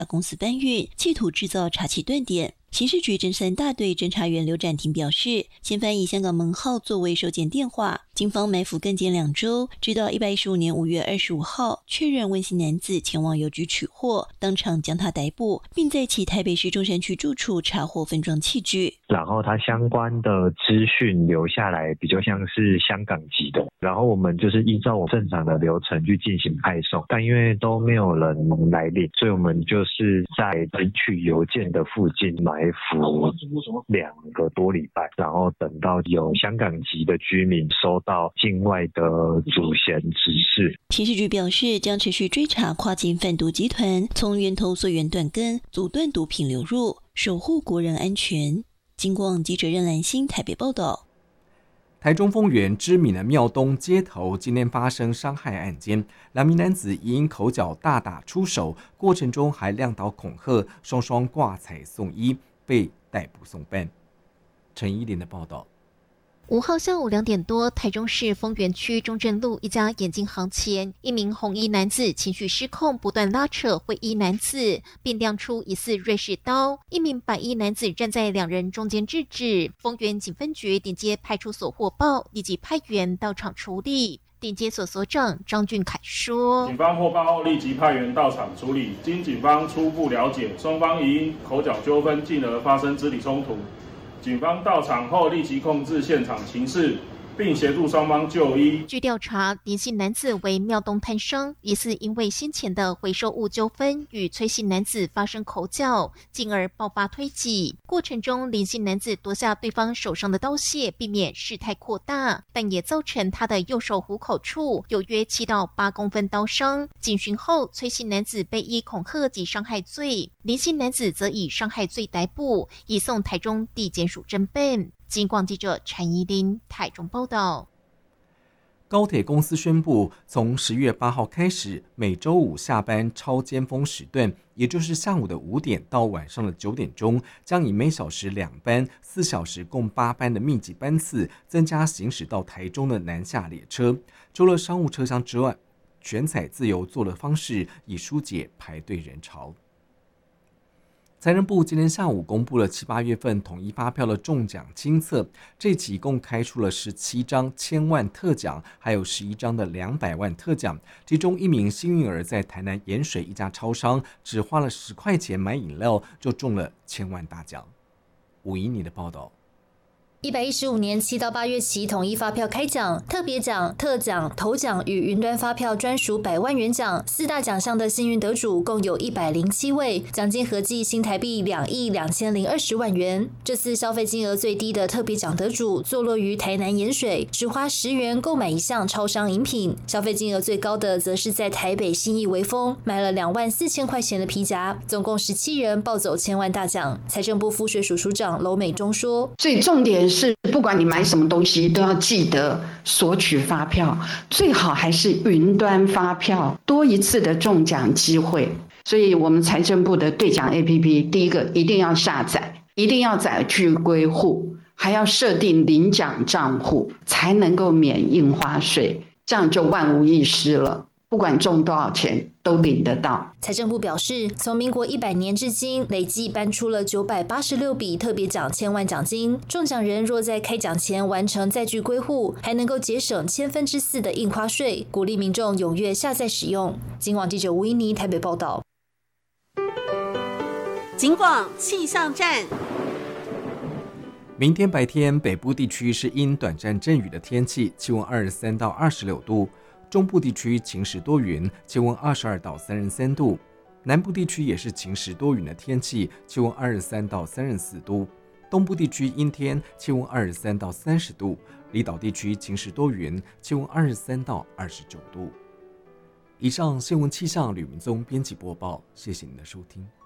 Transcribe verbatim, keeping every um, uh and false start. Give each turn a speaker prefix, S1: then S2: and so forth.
S1: 把公司搬运，企图制造查缉断点。刑事局侦三大队侦查员刘展廷表示，嫌犯以香港门号作为收件电话，警方埋伏更检两周，直到一百一十五年五月二十五号确认温姓男子前往邮局取货，当场将他逮捕，并在其台北市中山区住处查获分装器具。
S2: 然后他相关的资讯留下来，比较像是香港籍的，然后我们就是依照我正常的流程去进行派送，但因为都没有人来领，所以我们就是在领取邮件的附近埋伏两个多礼拜，然后等到有香港籍的居民收到境外的主嫌指示。
S1: 刑事局表示，将持续追查跨境贩毒集团，从源头溯源断根，阻断毒品流入，守护国人安全。经广记者任兰心台北报道。
S3: 台中丰原知名的庙东街头今天发生伤害案件，两名男子因口角大打出手，过程中还撂倒恐吓，双双挂彩送医，被逮捕送办。陈依林的报道。
S4: 五号下午两点多，台中市丰原区中正路一家眼镜行前，一名红衣男子情绪失控，不断拉扯灰衣男子，并亮出疑似瑞士刀。一名白衣男子站在两人中间制止。丰原警分局顶街派出所获报，立即派员到场处理。顶街所所长张俊凯说：“
S5: 警方获报后立即派员到场处理。经警方初步了解，双方疑因口角纠纷，进而发生肢体冲突。警方到场后立即控制现场情势，并协助双方就医。”
S4: 据调查，林姓男子为庙东摊商，疑似因为先前的回收物纠纷与崔姓男子发生口角，进而爆发推挤。过程中，林姓男子夺下对方手上的刀械，避免事态扩大，但也造成他的右手虎口处有约七到八公分刀伤。警询后，崔姓男子被依恐吓及伤害罪，林姓男子则以伤害罪逮捕，移送台中地检署侦办。警广记者陈怡琳台中报道。
S3: 高铁公司宣布，从十月八号开始，每周五下班超尖峰时段，也就是下午的五点到晚上的九点钟，将以每小时两班、四小时共八班的密集班次，增加行驶到台中的南下列车。除了商务车厢之外，全采自由坐的方式，以疏解排队人潮。财政部今天下午公布了七八月份统一发票的中奖清册，这期一共开出了十七张千万特奖，还有十一张的两百万特奖。其中一名幸运儿在台南盐水一家超商，只花了十块钱买饮料，就中了千万大奖。吴怡妮的报道。
S6: 一百一十五年七到八月起统一发票开奖，特别奖、特奖、头奖与云端发票专属百万元奖四大奖项的幸运得主共有一百零七位，奖金合计新台币两亿两千零二十万元。这次消费金额最低的特别奖得主坐落于台南盐水，只花十元购买一项超商饮品；消费金额最高的则是在台北信义微风买了两万四千块钱的皮夹，总共十七人抱走千万大奖。财政部赋税署署长娄美忠说：“
S7: 最重点是不管你买什么东西都要记得索取发票，最好还是云端发票，多一次的中奖机会。所以我们财政部的兑奖 A P P 第一个一定要下载，一定要载具归户，还要设定领奖账户，才能够免印花税，这样就万无一失了，不管中多少钱都领得到。”
S6: 财政部表示，从民国一百年至今，累计颁出了九百八十六笔特别奖千万奖金。中奖人若在开奖前完成载具归户，还能够节省千分之四的印花税，鼓励民众踊跃下载使用。警广记者吴怡妮台北报道。
S8: 警广气象站。
S3: 明天白天，北部地区是阴短暂阵雨的天气，气温二十三到二十六度。中部地区晴时多云，气温二十二到三十三度；南部地区也是晴时多云的天气，气温二十三到三十四度；东部地区阴天，气温二十三到三十度；离岛地区晴时多云，气温二十三到二十九度。以上新闻气象吕明宗编辑播报，谢谢您的收听。